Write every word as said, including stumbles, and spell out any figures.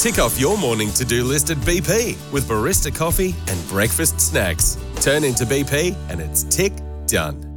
Tick off your morning to-do list at B P with barista coffee and breakfast snacks. Turn into B P and it's tick done.